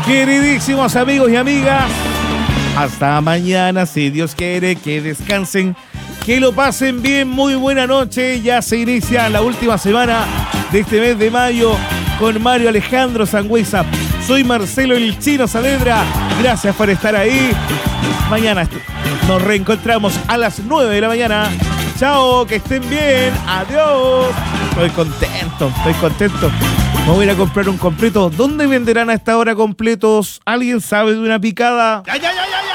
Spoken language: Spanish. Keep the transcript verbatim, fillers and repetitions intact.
Queridísimos amigos y amigas, hasta mañana, si Dios quiere, que descansen, que lo pasen bien, muy buena noche. Ya se inicia la última semana de este mes de mayo con Mario Alejandro Sangüesa. Soy Marcelo el Chino Saavedra, gracias por estar ahí. Mañana nos reencontramos a las nueve de la mañana. Chao, que estén bien, adiós. Estoy contento, estoy contento. Me voy a ir a comprar un completo. ¿Dónde venderán a esta hora completos? ¿Alguien sabe de una picada? ¡Ya, ya, ya, ya!